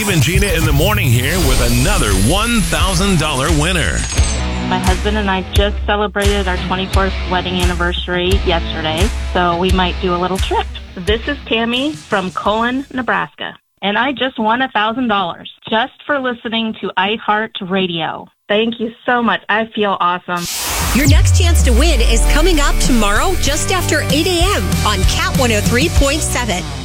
Steve and Gina in the morning here with another $1,000 winner. My husband and I just celebrated our 24th wedding anniversary yesterday, so we might do a little trip. This is Tammy from Colon, Nebraska, and I just won $1,000 just for listening to iHeartRadio. Thank you so much. I feel awesome. Your next chance to win is coming up tomorrow just after 8 a.m. on Cat 103.7.